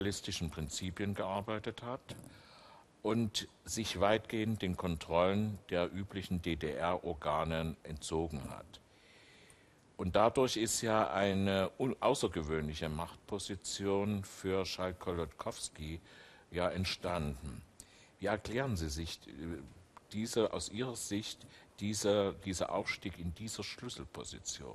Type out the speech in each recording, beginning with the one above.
realistischen Prinzipien gearbeitet hat und sich weitgehend den Kontrollen der üblichen DDR-Organe entzogen hat. Und dadurch ist ja eine außergewöhnliche Machtposition für Schalk-Golodkowski ja entstanden. Wie erklären Sie sich aus Ihrer Sicht dieser Aufstieg in dieser Schlüsselposition?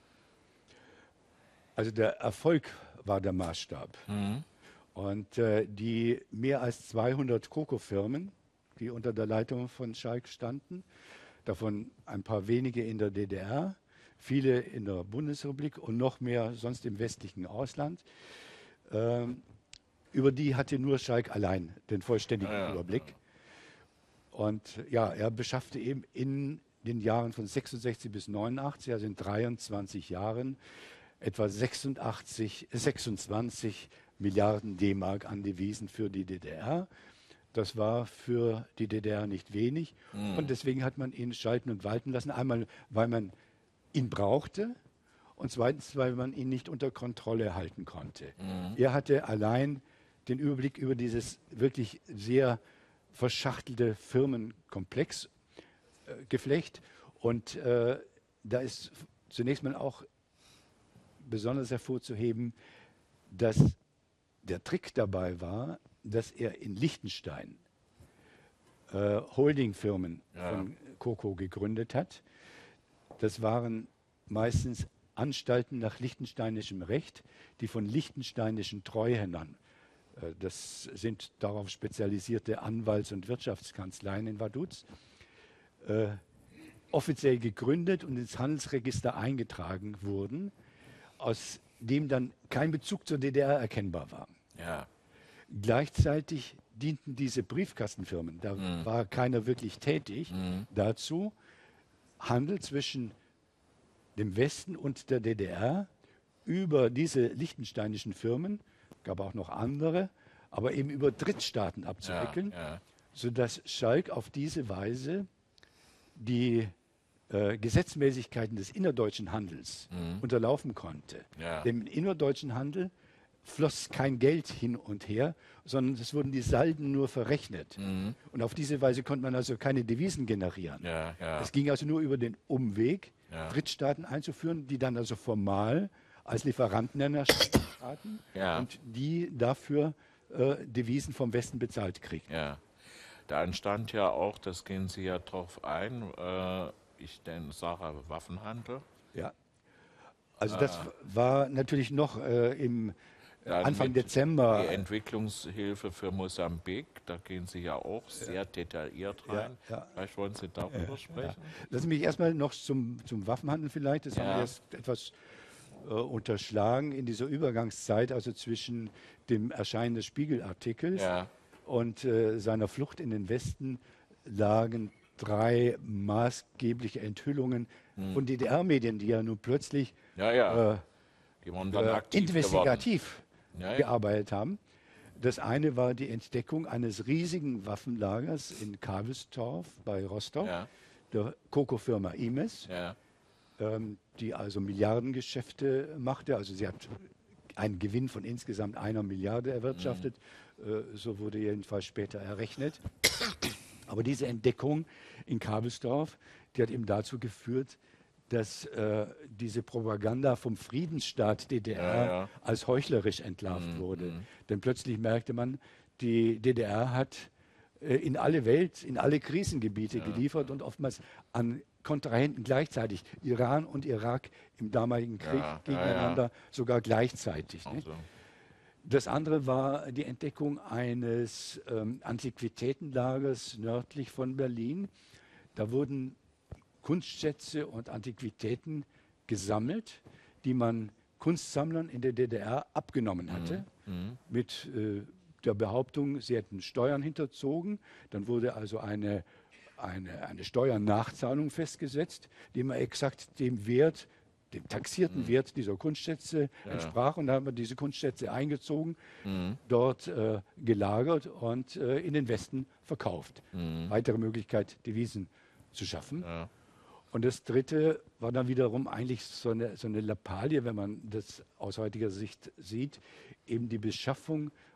Also der Erfolg war der Maßstab. Und die mehr als 200 Coco-Firmen, die unter der Leitung von Schalk standen, davon ein paar wenige in der DDR, viele in der Bundesrepublik und noch mehr sonst im westlichen Ausland, über die hatte nur Schalk allein den vollständigen Überblick. Und ja, er beschaffte eben in den Jahren von 66 bis 89, also in 23 Jahren, etwa 26 Milliarden D-Mark an Devisen für die DDR. Das war für die DDR nicht wenig. Und deswegen hat man ihn schalten und walten lassen. Einmal, weil man ihn brauchte und zweitens, weil man ihn nicht unter Kontrolle halten konnte. Er hatte allein den Überblick über dieses wirklich sehr verschachtelte Firmenkomplex Geflecht. Und da ist zunächst mal auch besonders hervorzuheben, dass der Trick dabei war, dass er in Liechtenstein Holdingfirmen von Coco gegründet hat. Das waren meistens Anstalten nach liechtensteinischem Recht, die von liechtensteinischen Treuhändern, das sind darauf spezialisierte Anwalts- und Wirtschaftskanzleien in Vaduz, offiziell gegründet und ins Handelsregister eingetragen wurden, aus dem dann kein Bezug zur DDR erkennbar war. Ja. Gleichzeitig dienten diese Briefkastenfirmen, da war keiner wirklich tätig, dazu, Handel zwischen dem Westen und der DDR über diese liechtensteinischen Firmen, gab auch noch andere, aber eben über Drittstaaten abzuwickeln, sodass Schalk auf diese Weise die Gesetzmäßigkeiten des innerdeutschen Handels unterlaufen konnte. Dem innerdeutschen Handel floss kein Geld hin und her, sondern es wurden die Salden nur verrechnet. Und auf diese Weise konnte man also keine Devisen generieren. Es ging also nur über den Umweg, Drittstaaten einzuführen, die dann also formal als Lieferanten erstanden und die dafür Devisen vom Westen bezahlt kriegten. Da entstand ja auch, das gehen Sie ja drauf ein, ich sage Waffenhandel. Ja, also das war natürlich noch im Anfang Dezember. Die Entwicklungshilfe für Mosambik, da gehen Sie ja auch sehr detailliert rein. Vielleicht wollen Sie darüber sprechen. Lassen Sie mich erstmal noch zum Waffenhandel vielleicht, das haben wir jetzt etwas unterschlagen in dieser Übergangszeit, also zwischen dem Erscheinen des Spiegelartikels und seiner Flucht in den Westen lagen 3 maßgebliche Enthüllungen von DDR-Medien, die ja nun plötzlich die waren dann aktiv investigativ gearbeitet haben. Das eine war die Entdeckung eines riesigen Waffenlagers in Kabelstorf bei Rostock, der Coco-Firma Imes, die also Milliardengeschäfte machte. Also sie hat einen Gewinn von insgesamt 1 Milliarde erwirtschaftet. So wurde jedenfalls später errechnet. Aber diese Entdeckung in Kabelstorf, die hat eben dazu geführt, dass diese Propaganda vom Friedensstaat DDR als heuchlerisch entlarvt wurde. Denn plötzlich merkte man, die DDR hat in alle Welt, in alle Krisengebiete geliefert und oftmals an Kontrahenten gleichzeitig, Iran und Irak im damaligen Krieg gegeneinander, sogar gleichzeitig. Also. Das andere war die Entdeckung eines Antiquitätenlagers nördlich von Berlin. Da wurden Kunstschätze und Antiquitäten gesammelt, die man Kunstsammlern in der DDR abgenommen hatte, mit der Behauptung, sie hätten Steuern hinterzogen. Dann wurde also eine Steuernachzahlung festgesetzt, die immer exakt dem Wert, dem taxierten Wert dieser Kunstschätze entsprach. Und dann haben wir diese Kunstschätze eingezogen, dort gelagert und in den Westen verkauft. Weitere Möglichkeit, Devisen zu schaffen. Und das Dritte war dann wiederum eigentlich so eine Lappalie, wenn man das aus heutiger Sicht sieht, eben die Beschaffung